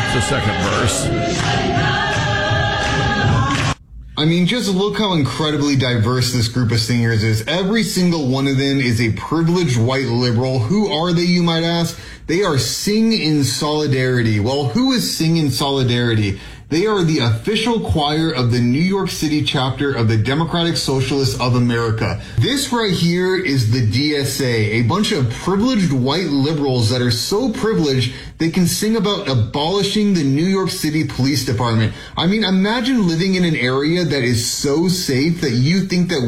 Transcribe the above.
the second verse. I mean, just look how incredibly diverse this group of singers is. Every single one of them is a privileged white liberal. Who are they, you might ask? They are Sing in Solidarity. Well, who is Sing in Solidarity? They are the official choir of the New York City chapter of the Democratic Socialists of America. This right here is the DSA, a bunch of privileged white liberals that are so privileged they can sing about abolishing the New York City Police Department. I mean, imagine living in an area that is so safe that you think that